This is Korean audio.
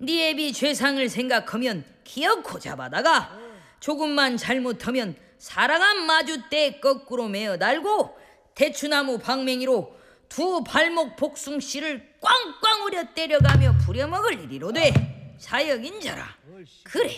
네 애비 죄상을 생각하면 기어코 잡아다가 조금만 잘못하면 사랑한 마주대 거꾸로 메어 달고 대추나무 방맹이로 두 발목 복숭씨를 꽝꽝 우려 때려가며 부려먹을 일이로되 사역인자라. 그래